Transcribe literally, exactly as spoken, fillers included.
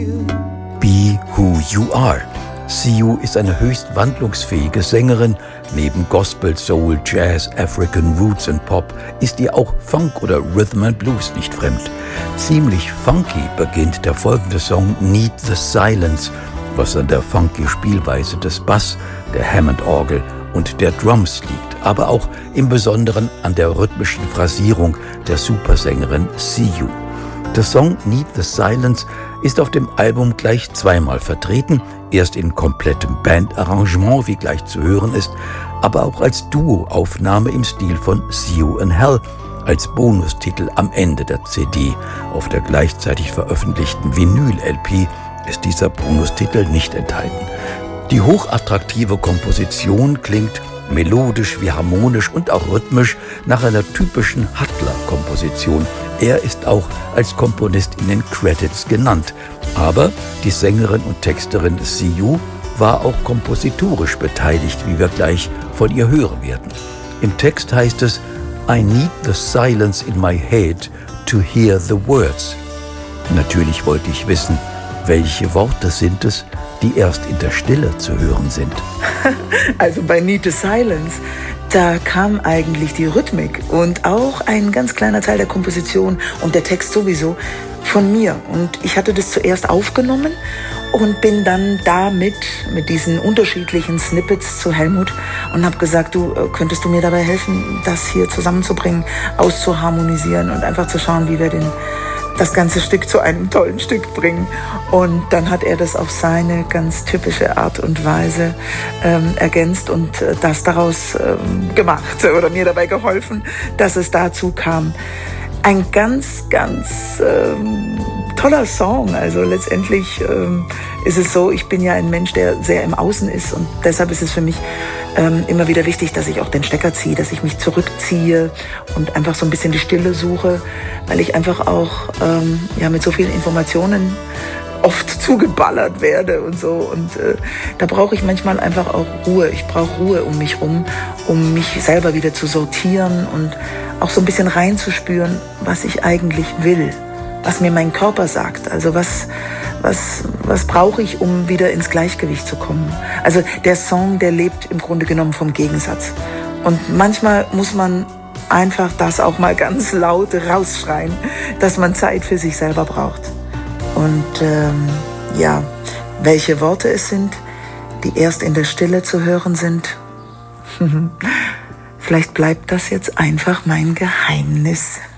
Be Who You Are. Siu ist eine höchst wandlungsfähige Sängerin. Neben Gospel, Soul, Jazz, African Roots und Pop ist ihr auch Funk oder Rhythm and Blues nicht fremd. Ziemlich funky beginnt der folgende Song Need the Silence, was an der funky Spielweise des Bass, der Hammond-Orgel und der Drums liegt, aber auch im Besonderen an der rhythmischen Phrasierung der Supersängerin Siu. Der Song Need the Silence ist auf dem Album gleich zweimal vertreten, erst in komplettem Bandarrangement, wie gleich zu hören ist, aber auch als Duo-Aufnahme im Stil von See You in Hell, als Bonustitel am Ende der C D. Auf der gleichzeitig veröffentlichten Vinyl-L P ist dieser Bonustitel nicht enthalten. Die hochattraktive Komposition klingt melodisch wie harmonisch und auch rhythmisch nach einer typischen Hattler-Komposition. Er ist auch als Komponist in den Credits genannt. Aber die Sängerin und Texterin Siu war auch kompositorisch beteiligt, wie wir gleich von ihr hören werden. Im Text heißt es: I need the silence in my head to hear the words. Natürlich wollte ich wissen, welche Worte sind es, die erst in der Stille zu hören sind. Also bei Need the Silence, da kam eigentlich die Rhythmik und auch ein ganz kleiner Teil der Komposition und der Text sowieso von mir. Und ich hatte das zuerst aufgenommen und bin dann damit mit diesen unterschiedlichen Snippets zu Helmut und habe gesagt, du, könntest du mir dabei helfen, das hier zusammenzubringen, auszuharmonisieren und einfach zu schauen, wie wir den das ganze Stück zu einem tollen Stück bringen. Und dann hat er das auf seine ganz typische Art und Weise ähm, ergänzt und äh, das daraus ähm, gemacht oder mir dabei geholfen, dass es dazu kam. Ein ganz, ganz ähm, toller Song. Also letztendlich ähm, ist es so, ich bin ja ein Mensch, der sehr im Außen ist und deshalb ist es für mich ähm, immer wieder wichtig, dass ich auch den Stecker ziehe, dass ich mich zurückziehe und einfach so ein bisschen die Stille suche, weil ich einfach auch ähm, ja, mit so vielen Informationen oft zugeballert werde und so. Und äh, da brauche ich manchmal einfach auch Ruhe. Ich brauche Ruhe um mich rum, um mich selber wieder zu sortieren und auch so ein bisschen reinzuspüren, was ich eigentlich will, was mir mein Körper sagt. Also was, was, was brauche ich, um wieder ins Gleichgewicht zu kommen. Also der Song, der lebt im Grunde genommen vom Gegensatz. Und manchmal muss man einfach das auch mal ganz laut rausschreien, dass man Zeit für sich selber braucht. Und ähm, ja, welche Worte es sind, die erst in der Stille zu hören sind, vielleicht bleibt das jetzt einfach mein Geheimnis.